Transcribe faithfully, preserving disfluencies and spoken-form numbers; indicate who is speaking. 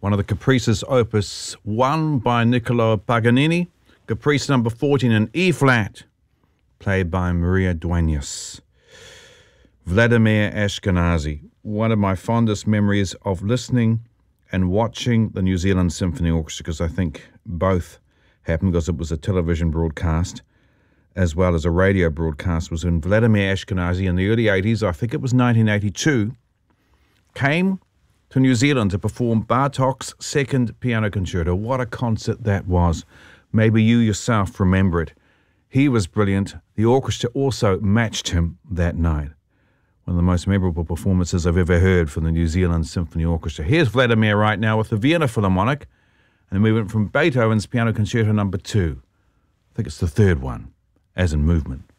Speaker 1: one of the Caprices, Opus one by Niccolo Paganini, Caprice number fourteen in E-flat, played by Maria Duenas. Vladimir Ashkenazy, one of my fondest memories of listening and watching the New Zealand Symphony Orchestra, because I think both happened because it was a television broadcast as well as a radio broadcast, was when Vladimir Ashkenazy in the early eighties, I think it was nineteen eighty-two, came to New Zealand to perform Bartók's Second Piano Concerto. What a concert that was. Maybe you yourself remember it. He was brilliant. The orchestra also matched him that night. One of the most memorable performances I've ever heard from the New Zealand Symphony Orchestra. Here's Vladimir right now with the Vienna Philharmonic, and then we went from Beethoven's Piano Concerto number two. I think it's the third one, as in movement.